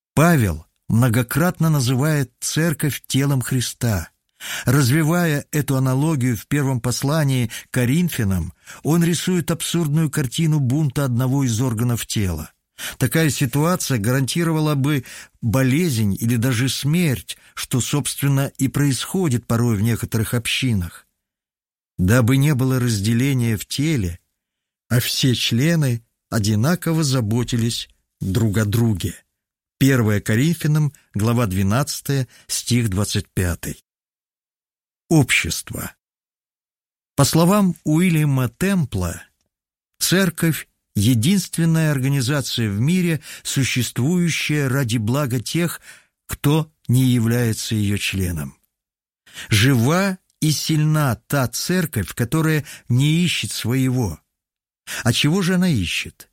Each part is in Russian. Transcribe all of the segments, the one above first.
Павел многократно называет церковь телом Христа. Развивая эту аналогию в первом послании к Коринфянам, он рисует абсурдную картину бунта одного из органов тела. Такая ситуация гарантировала бы болезнь или даже смерть, что, собственно, и происходит порой в некоторых общинах. Дабы не было разделения в теле, а все члены одинаково заботились друг о друге. 1 Коринфянам, глава 12, стих 25. Общество. По словам Уильяма Темпла, церковь – единственная организация в мире, существующая ради блага тех, кто не является ее членом. Жива и сильна та церковь, которая не ищет своего. А чего же она ищет?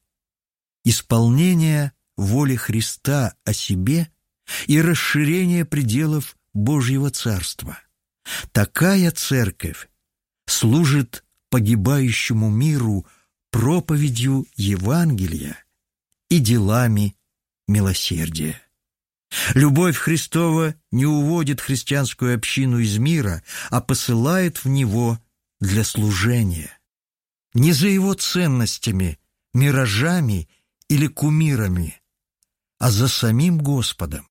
Исполнение воли Христа о себе и расширение пределов Божьего Царства. Такая церковь служит погибающему миру проповедью Евангелия и делами милосердия. Любовь Христова не уводит христианскую общину из мира, а посылает в него для служения. Не за его ценностями, миражами или кумирами, а за самим Господом.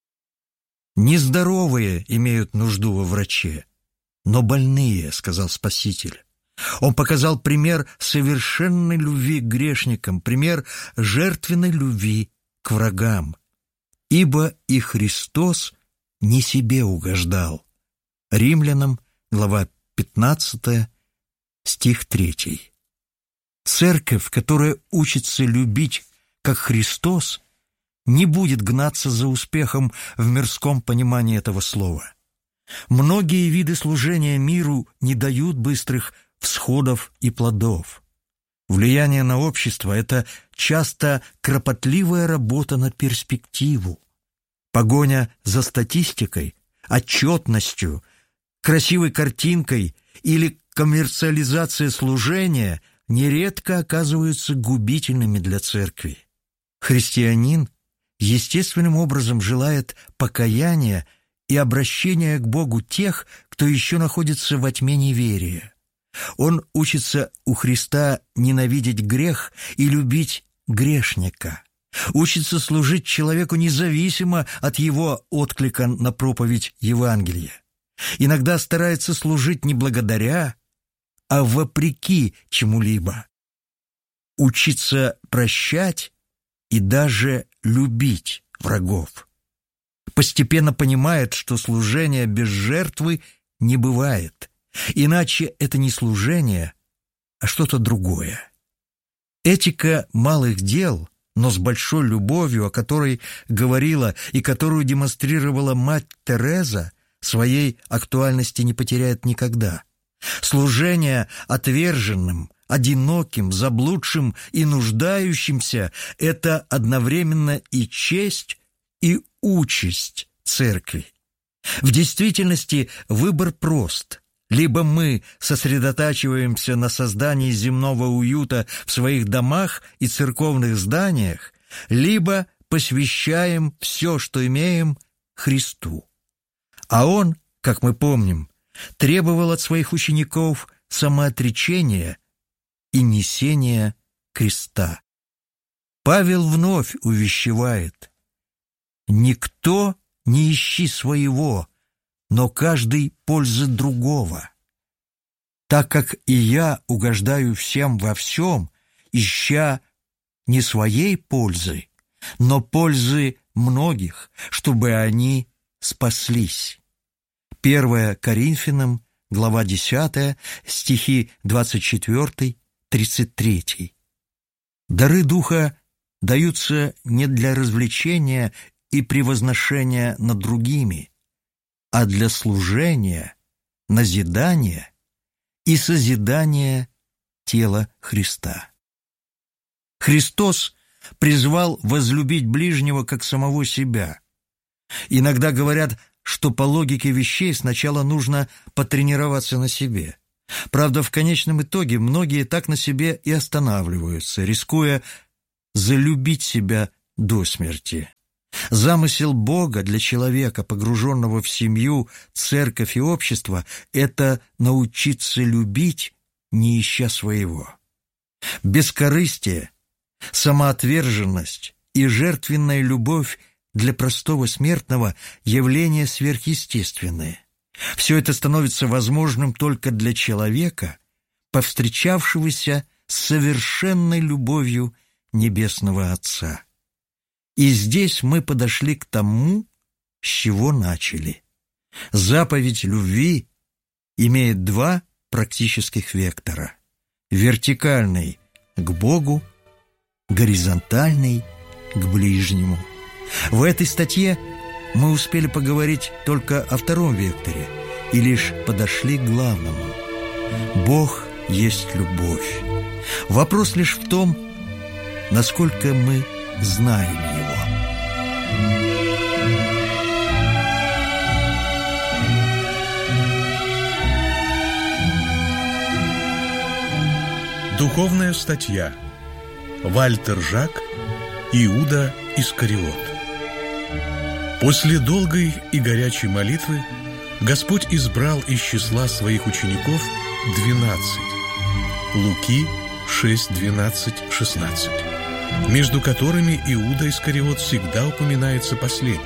Нездоровые имеют нужду во враче, но больные, сказал Спаситель. Он показал пример совершенной любви к грешникам, пример жертвенной любви к врагам. Ибо и Христос не себе угождал. Римлянам, глава 15, стих 3. Церковь, которая учится любить, как Христос, не будет гнаться за успехом в мирском понимании этого слова. Многие виды служения миру не дают быстрых всходов и плодов. Влияние на общество – это часто кропотливая работа на перспективу. Погоня за статистикой, отчетностью, красивой картинкой или коммерциализация служения нередко оказываются губительными для церкви. Христианин естественным образом желает покаяния и обращения к Богу тех, кто еще находится во тьме неверия. Он учится у Христа ненавидеть грех и любить грешника. Учится служить человеку независимо от его отклика на проповедь Евангелия. Иногда старается служить не благодаря, а вопреки чему-либо. Учится прощать и даже любить врагов. Постепенно понимает, что служение без жертвы не бывает. Иначе это не служение, а что-то другое. Этика малых дел, но с большой любовью, о которой говорила и которую демонстрировала мать Тереза, своей актуальности не потеряет никогда. Служение отверженным, одиноким, заблудшим и нуждающимся – это одновременно и честь, и участь церкви. В действительности выбор прост. Либо мы сосредотачиваемся на создании земного уюта в своих домах и церковных зданиях, либо посвящаем все, что имеем, Христу. А Он, как мы помним, требовал от своих учеников самоотречения и несения креста. Павел вновь увещевает: «Никто не ищи своего, но каждый пользы другого. Так как и я угождаю всем во всем, ища не своей пользы, но пользы многих, чтобы они спаслись». 1 Коринфянам, глава 10, стихи 24-33. Дары Духа даются не для развлечения и превозношения над другими, а для служения, назидания и созидания тела Христа. Христос призвал возлюбить ближнего как самого себя. Иногда говорят, что по логике вещей сначала нужно потренироваться на себе. Правда, в конечном итоге многие так на себе и останавливаются, рискуя залюбить себя до смерти. Замысел Бога для человека, погруженного в семью, церковь и общество, это научиться любить, не ища своего. Бескорыстие, самоотверженность и жертвенная любовь для простого смертного – явления сверхъестественные. Все это становится возможным только для человека, повстречавшегося с совершенной любовью Небесного Отца. И здесь мы подошли к тому, с чего начали. Заповедь любви имеет два практических вектора. Вертикальный – к Богу, горизонтальный – к ближнему. В этой статье мы успели поговорить только о втором векторе и лишь подошли к главному. Бог есть любовь. Вопрос лишь в том, насколько мы знаем Его. Духовная статья. Вальтер Жак, Иуда Искариот. После долгой и горячей молитвы Господь избрал из числа своих учеников 12. Луки 6, 12, 16. Между которыми Иуда Искариот всегда упоминается последним.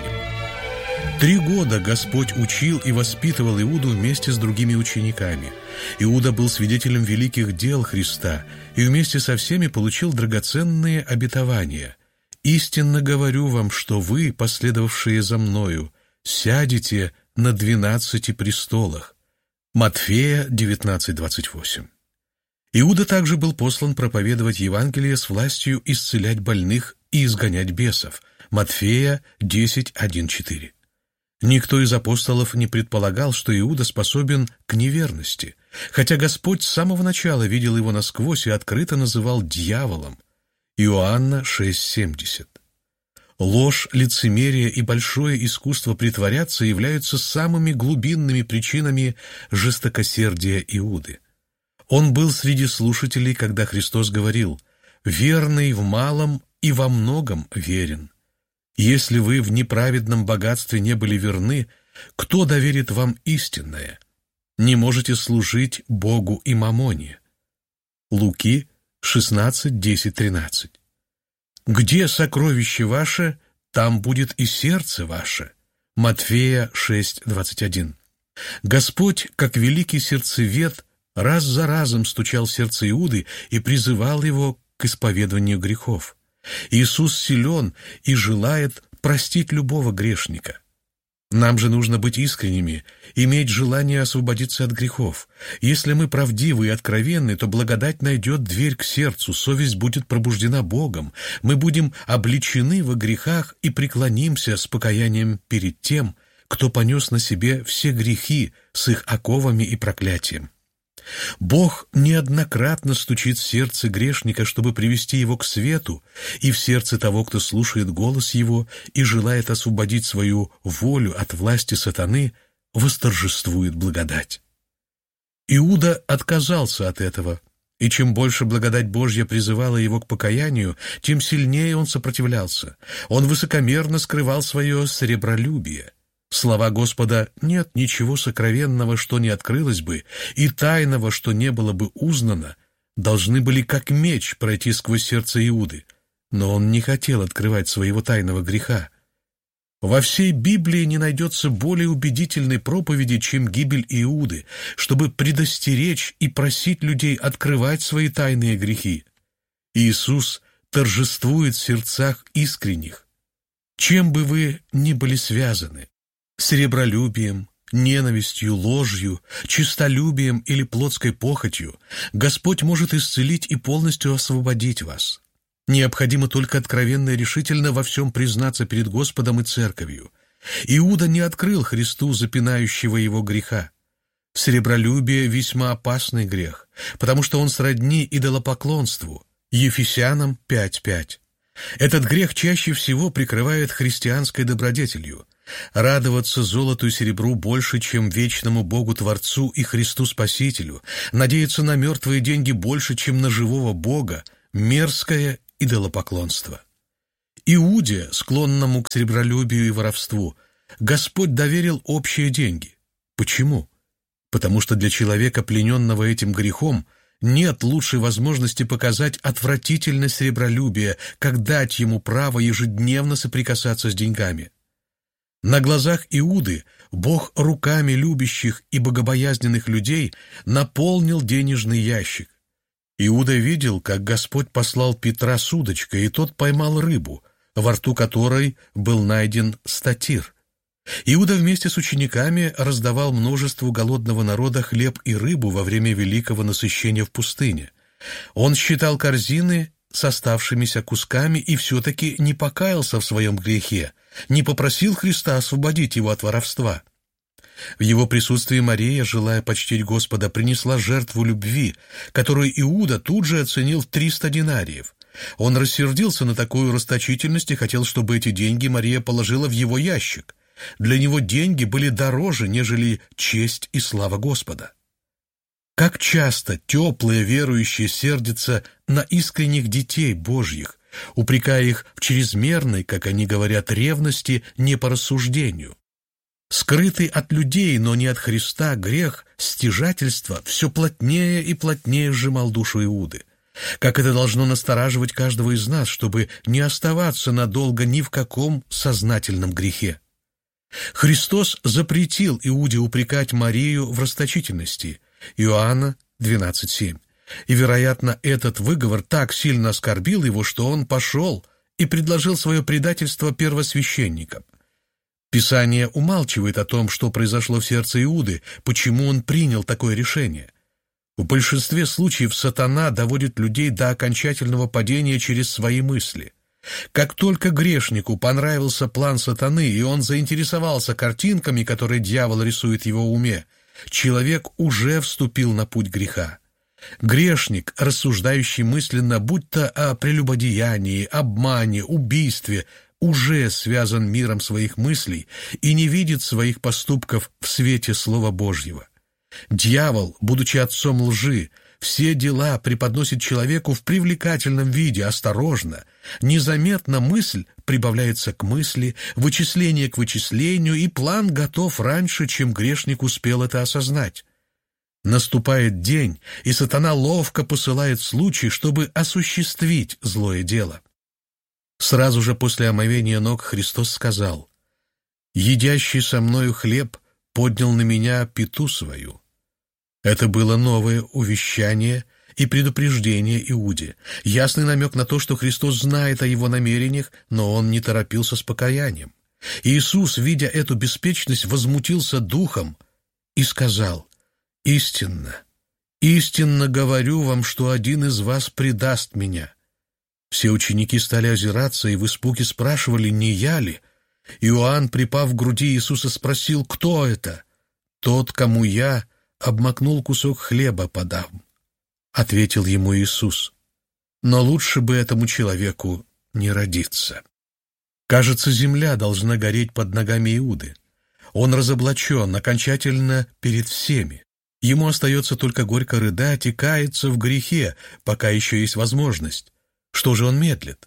3 года Господь учил и воспитывал Иуду вместе с другими учениками. Иуда был свидетелем великих дел Христа и вместе со всеми получил драгоценные обетования. «Истинно говорю вам, что вы, последовавшие за мною, сядете на 12 престолах». Матфея 19:28. Иуда также был послан проповедовать Евангелие с властью исцелять больных и изгонять бесов. Матфея 10:1-4. Никто из апостолов не предполагал, что Иуда способен к неверности, хотя Господь с самого начала видел его насквозь и открыто называл дьяволом. Иоанна 6:70. Ложь, лицемерие и большое искусство притворяться являются самыми глубинными причинами жестокосердия Иуды. Он был среди слушателей, когда Христос говорил: «Верный в малом и во многом верен. Если вы в неправедном богатстве не были верны, кто доверит вам истинное? Не можете служить Богу и мамоне». Луки 16:10-13. «Где сокровище ваше, там будет и сердце ваше». Матфея 6:21. Господь, как великий сердцевед, раз за разом стучал в сердце Иуды и призывал его к исповедованию грехов. Иисус силен и желает простить любого грешника. Нам же нужно быть искренними, иметь желание освободиться от грехов. Если мы правдивы и откровенны, то благодать найдет дверь к сердцу, совесть будет пробуждена Богом, мы будем обличены во грехах и преклонимся с покаянием перед тем, кто понес на себе все грехи с их оковами и проклятием. Бог неоднократно стучит в сердце грешника, чтобы привести его к свету, и в сердце того, кто слушает голос его и желает освободить свою волю от власти сатаны, восторжествует благодать. Иуда отказался от этого, и чем больше благодать Божья призывала его к покаянию, тем сильнее он сопротивлялся. Он высокомерно скрывал свое сребролюбие. Слова Господа «нет ничего сокровенного, что не открылось бы, и тайного, что не было бы узнано», должны были как меч пройти сквозь сердце Иуды, но он не хотел открывать своего тайного греха. Во всей Библии не найдется более убедительной проповеди, чем гибель Иуды, чтобы предостеречь и просить людей открывать свои тайные грехи. Иисус торжествует в сердцах искренних. Чем бы вы ни были связаны, сребролюбием, ненавистью, ложью, честолюбием или плотской похотью, Господь может исцелить и полностью освободить вас. Необходимо только откровенно и решительно во всем признаться перед Господом и Церковью. Иуда не открыл Христу запинающего его греха. Сребролюбие – весьма опасный грех, потому что он сродни идолопоклонству. Ефесянам 5:5. Этот грех чаще всего прикрывает христианской добродетелью. Радоваться золоту и серебру больше, чем вечному Богу-Творцу и Христу Спасителю, надеяться на мертвые деньги больше, чем на живого Бога – мерзкое идолопоклонство. Иуде, склонному к сребролюбию и воровству, Господь доверил общие деньги. Почему? Потому что для человека, плененного этим грехом, нет лучшей возможности показать отвратительность сребролюбия, как дать ему право ежедневно соприкасаться с деньгами. На глазах Иуды Бог руками любящих и богобоязненных людей наполнил денежный ящик. Иуда видел, как Господь послал Петра с удочкой, и тот поймал рыбу, во рту которой был найден статир. Иуда вместе с учениками раздавал множеству голодного народа хлеб и рыбу во время великого насыщения в пустыне. Он считал корзины с оставшимися кусками и все-таки не покаялся в своем грехе, не попросил Христа освободить его от воровства. В его присутствии Мария, желая почтить Господа, принесла жертву любви, которую Иуда тут же оценил в 300 динариев. Он рассердился на такую расточительность и хотел, чтобы эти деньги Мария положила в его ящик. Для него деньги были дороже, нежели честь и слава Господа. Как часто теплые верующие сердятся на искренних детей Божьих, упрекая их в чрезмерной, как они говорят, ревности не по рассуждению. Скрытый от людей, но не от Христа, грех стяжательства все плотнее и плотнее сжимал душу Иуды. Как это должно настораживать каждого из нас, чтобы не оставаться надолго ни в каком сознательном грехе. Христос запретил Иуде упрекать Марию в расточительности. Иоанна 12:7. И, вероятно, этот выговор так сильно оскорбил его, что он пошел и предложил свое предательство первосвященникам. Писание умалчивает о том, что произошло в сердце Иуды, почему он принял такое решение. В большинстве случаев сатана доводит людей до окончательного падения через свои мысли. Как только грешнику понравился план сатаны, и он заинтересовался картинками, которые дьявол рисует в его уме, человек уже вступил на путь греха. Грешник, рассуждающий мысленно, будь то о прелюбодеянии, обмане, убийстве, уже связан миром своих мыслей и не видит своих поступков в свете Слова Божьего. Дьявол, будучи отцом лжи, все дела преподносит человеку в привлекательном виде, осторожно. Незаметно мысль прибавляется к мысли, вычисление к вычислению, и план готов раньше, чем грешник успел это осознать. Наступает день, и сатана ловко посылает случай, чтобы осуществить злое дело. Сразу же после омовения ног Христос сказал: «Едящий со мною хлеб поднял на меня пяту свою». Это было новое увещание и предупреждение Иуде, ясный намек на то, что Христос знает о его намерениях, но он не торопился с покаянием. Иисус, видя эту беспечность, возмутился духом и сказал: «Истинно, истинно говорю вам, что один из вас предаст меня». Все ученики стали озираться и в испуге спрашивали, не я ли? Иоанн, припав к груди Иисуса, спросил: «Кто это?» «Тот, кому я обмакнул кусок хлеба подам», — ответил ему Иисус. «Но лучше бы этому человеку не родиться». Кажется, земля должна гореть под ногами Иуды. Он разоблачен окончательно перед всеми. Ему остается только горько рыдать и каяться в грехе, пока еще есть возможность. Что же он медлит?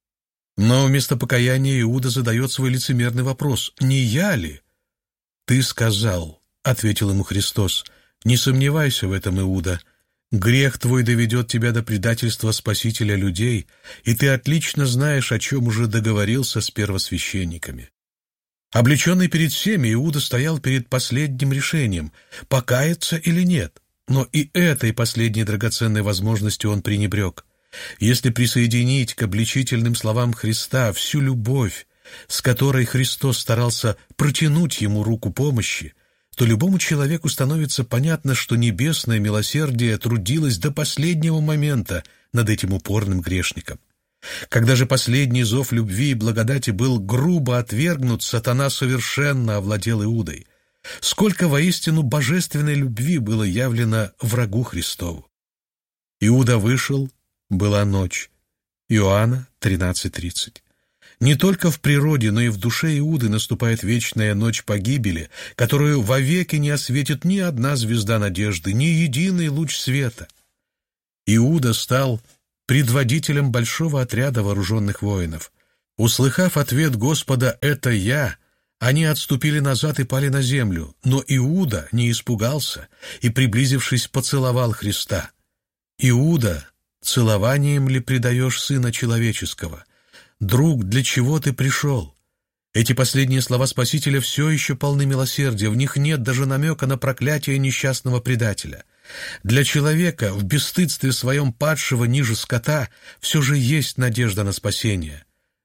Но вместо покаяния Иуда задает свой лицемерный вопрос: «Не я ли?» «Ты сказал», — ответил ему Христос. «Не сомневайся в этом, Иуда. Грех твой доведет тебя до предательства Спасителя людей, и ты отлично знаешь, о чем уже договорился с первосвященниками». Облеченный перед всеми, Иуда стоял перед последним решением — покаяться или нет. Но и этой последней драгоценной возможностью он пренебрег. Если присоединить к обличительным словам Христа всю любовь, с которой Христос старался протянуть ему руку помощи, то любому человеку становится понятно, что небесное милосердие трудилось до последнего момента над этим упорным грешником. Когда же последний зов любви и благодати был грубо отвергнут, сатана совершенно овладел Иудой. Сколько воистину божественной любви было явлено врагу Христову. Иуда вышел, была ночь. Иоанна 13:30. Не только в природе, но и в душе Иуды наступает вечная ночь погибели, которую вовеки не осветит ни одна звезда надежды, ни единый луч света. Иуда стал предводителем большого отряда вооруженных воинов. Услыхав ответ Господа «это я», они отступили назад и пали на землю, но Иуда не испугался и, приблизившись, поцеловал Христа. «Иуда, целованием ли предаешь Сына Человеческого? Друг, для чего ты пришел?» Эти последние слова Спасителя все еще полны милосердия, в них нет даже намека на проклятие несчастного предателя. Для человека, в бесстыдстве своем падшего ниже скота, все же есть надежда на спасение.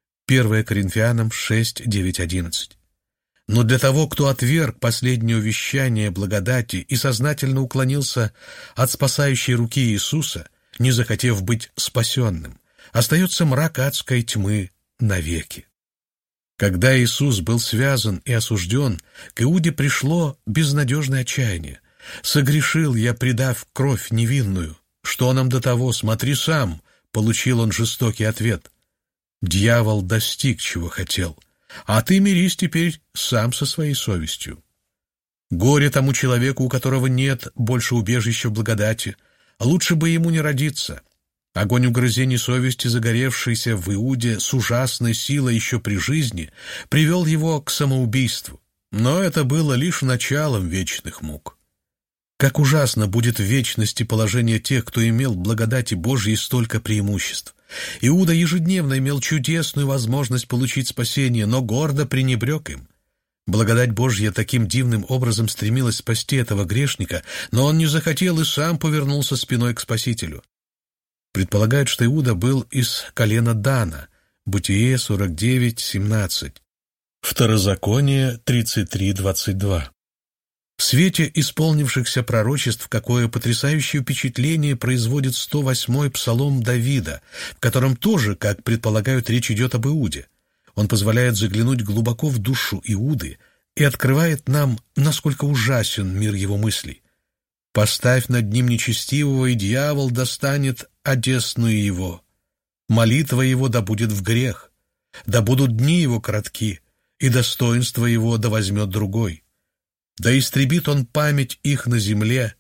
1 Коринфянам 6, 9, 11. Но для того, кто отверг последнее увещание благодати и сознательно уклонился от спасающей руки Иисуса, не захотев быть спасенным, остается мрак адской тьмы навеки. Когда Иисус был связан и осужден, к Иуде пришло безнадежное отчаяние. «Согрешил я, предав кровь невинную. Что нам до того? Смотри сам!» — получил он жестокий ответ. «Дьявол достиг, чего хотел, а ты мирись теперь сам со своей совестью». Горе тому человеку, у которого нет больше убежища в благодати, лучше бы ему не родиться. Огонь угрызений совести, загоревшийся в Иуде с ужасной силой еще при жизни, привел его к самоубийству. Но это было лишь началом вечных мук. Как ужасно будет в вечности положение тех, кто имел в благодати Божьей столько преимуществ. Иуда ежедневно имел чудесную возможность получить спасение, но гордо пренебрег им. Благодать Божья таким дивным образом стремилась спасти этого грешника, но он не захотел и сам повернулся спиной к Спасителю. Предполагают, что Иуда был из колена Дана. Бытие 49, 17. Второзаконие 33, 22. В свете исполнившихся пророчеств какое потрясающее впечатление производит 108-й псалом Давида, в котором тоже, как предполагают, речь идет об Иуде. Он позволяет заглянуть глубоко в душу Иуды и открывает нам, насколько ужасен мир его мыслей. «Поставь над ним нечестивого, и дьявол достанет одесную его. Молитва его да будет в грех, да будут дни его коротки, и достоинство его да возьмет другой. Да истребит он память их на земле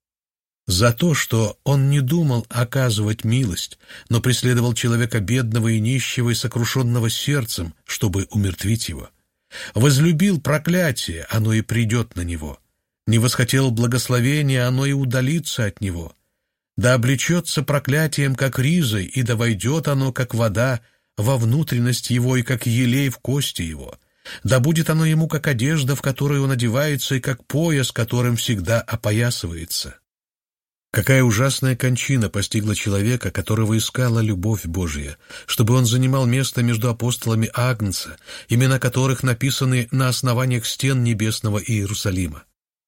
за то, что он не думал оказывать милость, но преследовал человека бедного и нищего и сокрушенного сердцем, чтобы умертвить его. Возлюбил проклятие, оно и придет на него. Не восхотел благословения, оно и удалится от него. Да облечется проклятием, как ризой, и да войдет оно, как вода, во внутренность его и как елей в кости его. Да будет оно ему, как одежда, в которую он одевается, и как пояс, которым всегда опоясывается». Какая ужасная кончина постигла человека, которого искала любовь Божия, чтобы он занимал место между апостолами Агнца, имена которых написаны на основаниях стен небесного Иерусалима.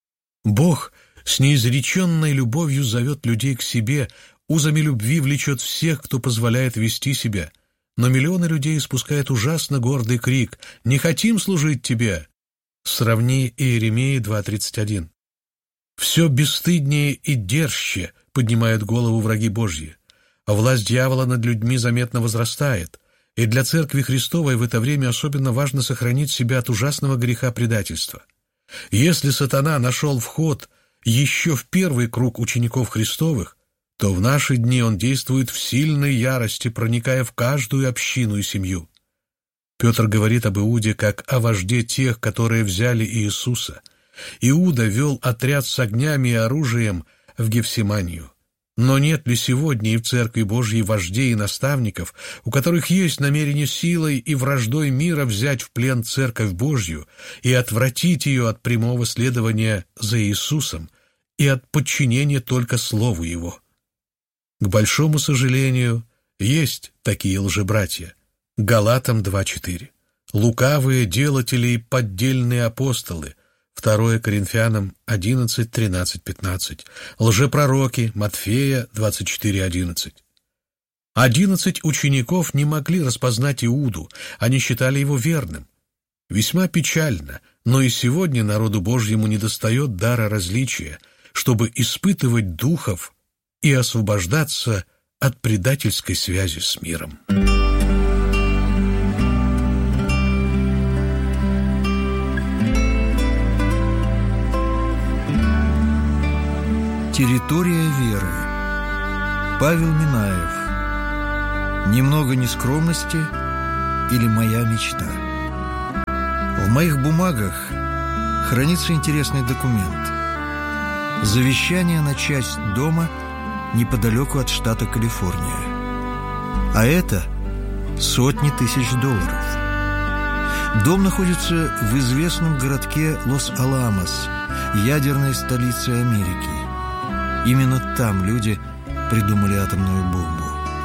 Бог с неизреченной любовью зовет людей к себе, узами любви влечет всех, кто позволяет вести себя, но миллионы людей испускают ужасно гордый крик «Не хотим служить тебе!» Сравни Иеремии 2:31. Все бесстыднее и дерзче поднимают голову враги Божьи, а власть дьявола над людьми заметно возрастает, и для Церкви Христовой в это время особенно важно сохранить себя от ужасного греха предательства. Если сатана нашел вход еще в первый круг учеников Христовых, то в наши дни он действует в сильной ярости, проникая в каждую общину и семью. Петр говорит об Иуде как о вожде тех, которые взяли Иисуса. Иуда вел отряд с огнями и оружием в Гефсиманию. Но нет ли сегодня и в Церкви Божьей вождей и наставников, у которых есть намерение силой и враждой мира взять в плен Церковь Божью и отвратить ее от прямого следования за Иисусом и от подчинения только Слову Его? К большому сожалению, есть такие лжебратья. Галатам 2:4. Лукавые делатели и поддельные апостолы. 2 Коринфянам 11, 13, 15. Лжепророки. Матфея 24:11. 11 учеников не могли распознать Иуду, они считали его верным. Весьма печально, но и сегодня народу Божьему недостает дара различия, чтобы испытывать духов и освобождаться от предательской связи с миром. Территория веры. Павел Минаев. Немного нескромности или моя мечта. В моих бумагах хранится интересный документ. Завещание на часть дома неподалеку от штата Калифорния. А это сотни тысяч долларов. Дом находится в известном городке Лос-Аламос, ядерной столице Америки. Именно там люди придумали атомную бомбу.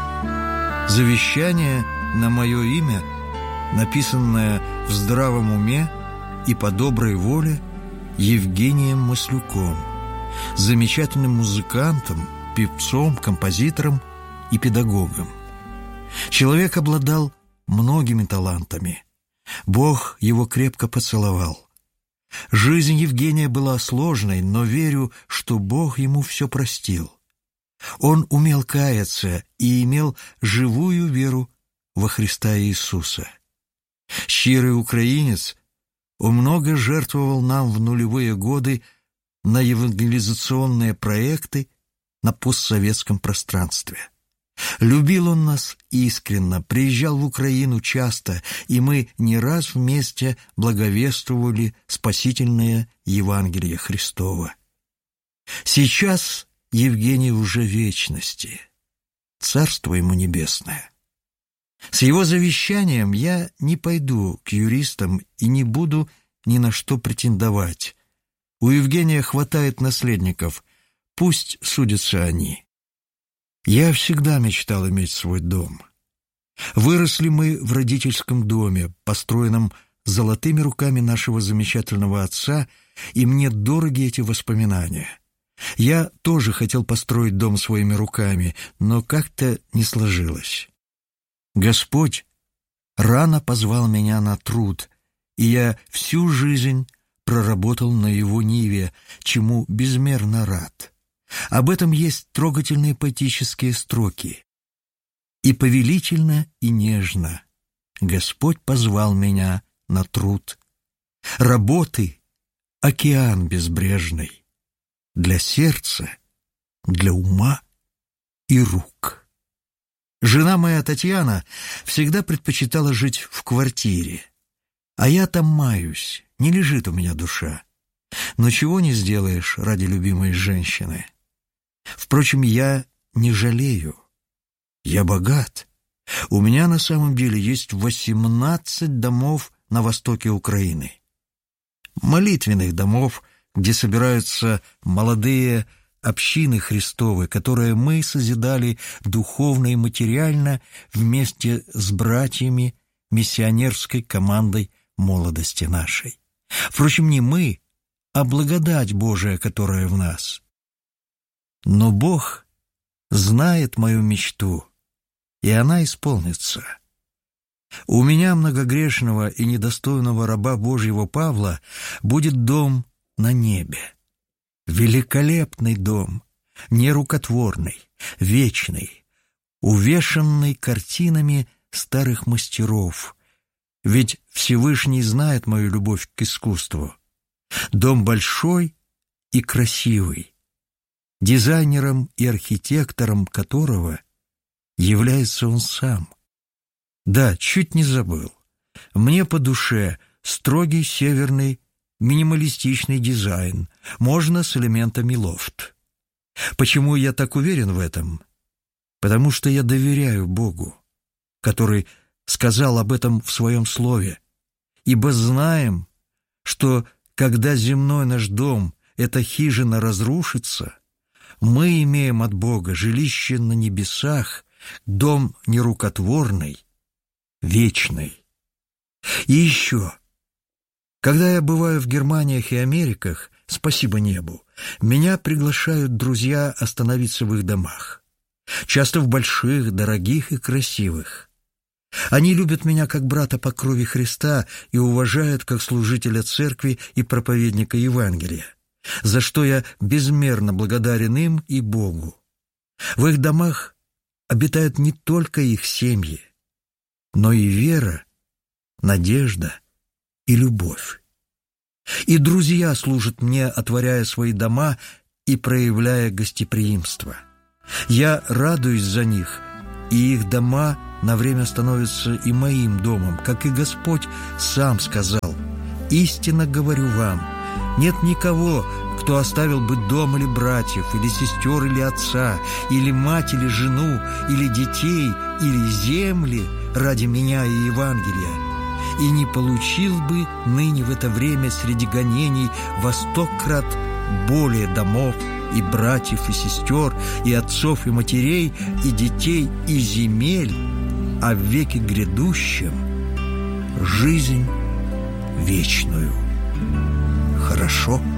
Завещание на мое имя, написанное в здравом уме и по доброй воле Евгением Маслюком, замечательным музыкантом, певцом, композитором и педагогом. Человек обладал многими талантами. Бог его крепко поцеловал. Жизнь Евгения была сложной, но верю, что Бог ему все простил. Он умел каяться и имел живую веру во Христа Иисуса. Щирый украинец, он много жертвовал нам в нулевые годы на евангелизационные проекты на постсоветском пространстве. Любил он нас искренно, приезжал в Украину часто, и мы не раз вместе благовествовали спасительное Евангелие Христово. Сейчас Евгений уже в вечности, царство ему небесное. С его завещанием я не пойду к юристам и не буду ни на что претендовать. У Евгения хватает наследников, пусть судятся они. Я всегда мечтал иметь свой дом. Выросли мы в родительском доме, построенном золотыми руками нашего замечательного отца, и мне дороги эти воспоминания. Я тоже хотел построить дом своими руками, но как-то не сложилось. Господь рано позвал меня на труд, и я всю жизнь проработал на его ниве, чему безмерно рад. Об этом есть трогательные поэтические строки. «И повелительно, и нежно Господь позвал меня на труд. Работы — океан безбрежный, для сердца, для ума и рук». Жена моя Татьяна всегда предпочитала жить в квартире, а я там маюсь, не лежит у меня душа. Но чего не сделаешь ради любимой женщины. Впрочем, я не жалею. Я богат. У меня на самом деле есть 18 домов на востоке Украины. Молитвенных домов, где собираются молодые общины Христовы, которые мы созидали духовно и материально вместе с братьями миссионерской командой молодости нашей. Впрочем, не мы, а благодать Божия, которая в нас. Но Бог знает мою мечту, и она исполнится. У меня, многогрешного и недостойного раба Божьего Павла, будет дом на небе. Великолепный дом, нерукотворный, вечный, увешанный картинами старых мастеров. Ведь Всевышний знает мою любовь к искусству. Дом большой и красивый, дизайнером и архитектором которого является он сам. Да, чуть не забыл. Мне по душе строгий северный минималистичный дизайн, можно с элементами лофт. Почему я так уверен в этом? Потому что я доверяю Богу, который сказал об этом в своем слове. Ибо знаем, что когда земной наш дом, эта хижина, разрушится, мы имеем от Бога жилище на небесах, дом нерукотворный, вечный. И еще, когда я бываю в Германиях и Америках, спасибо небу, меня приглашают друзья остановиться в их домах. Часто в больших, дорогих и красивых. Они любят меня как брата по крови Христа и уважают как служителя церкви и проповедника Евангелия, за что я безмерно благодарен им и Богу. В их домах обитают не только их семьи, но и вера, надежда и любовь. И друзья служат мне, отворяя свои дома и проявляя гостеприимство. Я радуюсь за них, и их дома на время становятся и моим домом, как и Господь сам сказал: «Истинно говорю вам, нет никого, кто оставил бы дом или братьев, или сестер, или отца, или мать, или жену, или детей, или земли ради меня и Евангелия, и не получил бы ныне в это время среди гонений во 100 крат более домов, и братьев, и сестер, и отцов, и матерей, и детей, и земель, а в веке грядущем жизнь вечную». Хорошо?